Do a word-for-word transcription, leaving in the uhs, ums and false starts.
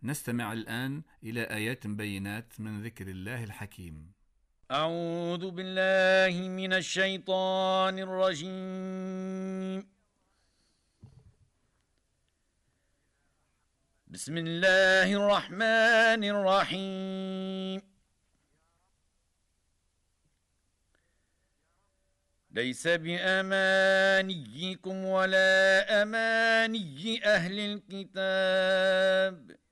نستمع الآن إلى آيات بينات من ذكر الله الحكيم. أعوذ بالله من الشيطان الرجيم. بسم الله الرحمن الرحيم. ليس بأمانيكم ولا أماني أهل الكتاب